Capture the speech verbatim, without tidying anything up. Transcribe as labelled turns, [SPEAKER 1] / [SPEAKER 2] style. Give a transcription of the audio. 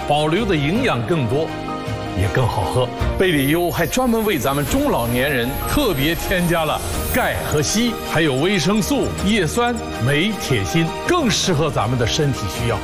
[SPEAKER 1] 保留的营养更多，也更好喝。贝里优还专门为咱们中老年人特别添加了钙和硒，还有维生素、叶酸、镁、铁、锌，更适合咱们的身体需要。